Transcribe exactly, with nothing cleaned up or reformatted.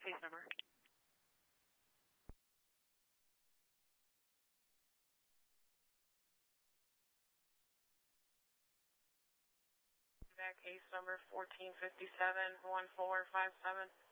Case number. That case number fourteen fifty-seven one four five seven.